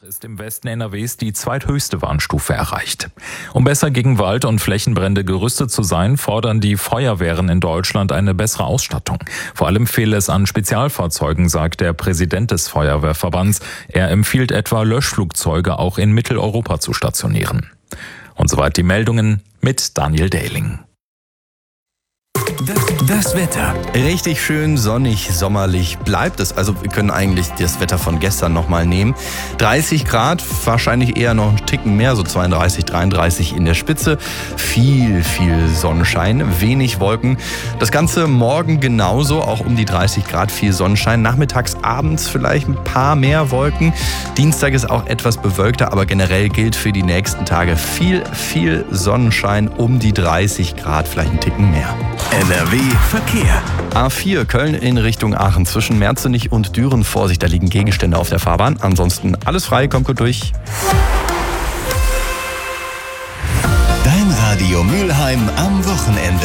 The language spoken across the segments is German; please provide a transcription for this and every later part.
Ist im Westen NRWs die zweithöchste Warnstufe erreicht. Um besser gegen Wald- und Flächenbrände gerüstet zu sein, fordern die Feuerwehren in Deutschland eine bessere Ausstattung. Vor allem fehle es an Spezialfahrzeugen, sagt der Präsident des Feuerwehrverbands. Er empfiehlt etwa, Löschflugzeuge auch in Mitteleuropa zu stationieren. Und soweit die Meldungen mit Daniel Dehling. Das Wetter. Richtig schön sonnig, sommerlich bleibt es. Also wir können eigentlich das Wetter von gestern nochmal nehmen. 30 Grad, wahrscheinlich eher noch einen Ticken mehr, so 32, 33 in der Spitze. Viel Sonnenschein, wenig Wolken. Das Ganze morgen genauso, auch um die 30 Grad, viel Sonnenschein. Nachmittags, abends vielleicht ein paar mehr Wolken. Dienstag ist auch etwas bewölkter, aber generell gilt für die nächsten Tage viel Sonnenschein, um die 30 Grad, vielleicht einen Ticken mehr. NRW Verkehr. A4 Köln in Richtung Aachen zwischen Merzenich und Düren. Vorsicht, da liegen Gegenstände auf der Fahrbahn. Ansonsten alles frei, kommt gut durch. Dein Radio Mülheim am Wochenende.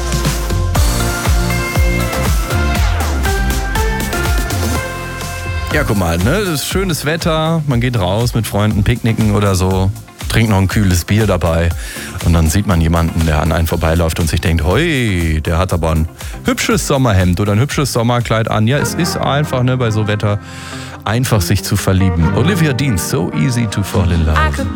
Ja, guck mal, ne? Das ist schönes Wetter. Man geht raus mit Freunden, picknicken oder so. Trinkt noch ein kühles Bier dabei und dann sieht man jemanden, der an einen vorbeiläuft und sich denkt, hoi, der hat aber ein hübsches Sommerhemd oder ein hübsches Sommerkleid an. Ja, es ist einfach, ne, bei so Wetter einfach sich zu verlieben. Olivia Dean, So Easy to Fall in Love.